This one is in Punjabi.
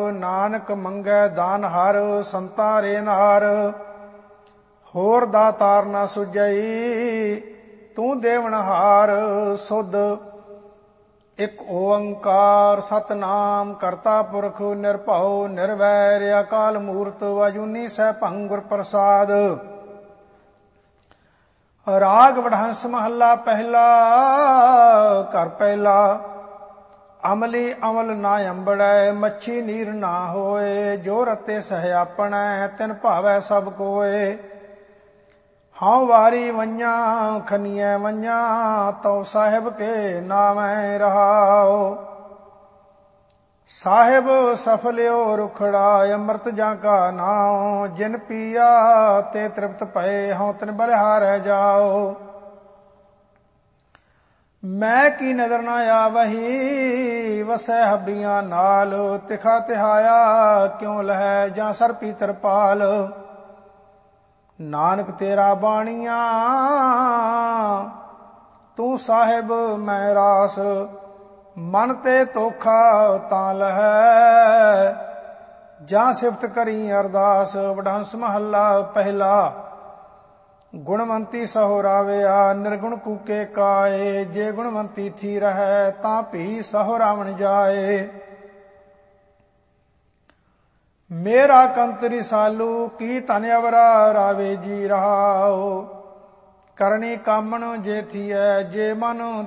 ਨਾਨਕ ਮੰਗੈ ਦਾਨ ਹਰ ਸੰਤਾਂ ਰੇ ਨਾਰ। ਹੋਰ ਦਾਤਾਰ ਨਾ ਸੁਝਈ ਤੂੰ ਦੇਵਨਹਾਰ ਸੁਧ। ਇਕ ਓੰਕਾਰ ਸਤਨਾਮ ਕਰਤਾ ਪੁਰਖ ਨਿਰਭਉ ਨਿਰਵੈਰ ਅਕਾਲ ਮੂਰਤ ਅਜੂਨੀ ਸੈਭੰ ਗੁਰ ਪ੍ਰਸਾਦ। ਰਾਗ ਵਡਹੰਸ ਮਹੱਲਾ ਪਹਿਲਾ। ਘਰ ਪਹਿਲਾ। ਅਮਲੀ ਅਮਲ ਨਾ ਅੰਬੜੈ ਮੱਛੀ ਨੀਰ ਨਾ ਹੋਏ। ਜੋ ਰਤੇ ਸਹਿ ਆਪਣੈ ਤਿਨ ਭਾਵੈ ਸਭ ਕੋਏ। ਹਉ ਵਾਰੀ ਵੰਝਾਂ ਖਨੀਐ ਵੰਝਾਂ ਤਉ ਸਾਹਿਬ ਕੇ ਨਾਮੈ ਰਹਾਉ। ਸਾਹਿਬ ਸਫਲਿਓ ਰੁਖੜਾ ਅੰਮ੍ਰਿਤ ਜਾਂ ਕਾ ਨਾਉ। ਜਿਨ ਪੀਆ ਤੇ ਤ੍ਰਿਪਤ ਭਏ ਹਉ ਤਿਨ ਬਲਿਹਾਰੈ ਜਾਓ। ਮੈਂ ਕੀ ਨਦਰ ਨਾ ਆਵਹੀ ਵਸੈ ਹੱਬੀਆਂ ਨਾਲ। ਤਿਖਾ ਤਿਹਾਇਆ ਕਿਉ ਲਹੈ ਜਾਂ ਸਰ ਪੀ ਤਰਪਾਲ। ਨਾਨਕ ਤੇਰਾ ਬਾਣੀਆਂ ਤੂੰ ਸਾਹਿਬ ਮੈਂ ਰਾਸ। ਮਨ ਤੇ ਧੋਖਾ ਤਾਂ ਲਹੈ ਜਾਂ ਸਿਫਤ ਕਰੀ ਅਰਦਾਸ। ਵਡਹੰਸ ਮਹੱਲਾ ਪਹਿਲਾ। ਗੁਣਵੰਤੀ ਸਹੁ ਰਾਵਿਆ ਨਿਰਗੁਣ ਕੂਕੇ ਕਾਏ। ਜੇ ਗੁਣਵੰਤੀ ਥੀ ਰਹੈ ਤਾਂ ਭੀ ਸਹੁ ਰਾਵਣ ਜਾਏ। ਮੇਰਾ ਕੰਤ ਰਿਸਾਲੂ ਕੀ ਧਨ ਅਵਰਾ ਰਾਵੇ ਜੀ ਰਹਾਉ। ਕਰਨੀ ਕਾਮਣ ਜੇ ਥੀਐ ਜੇ ਮਨ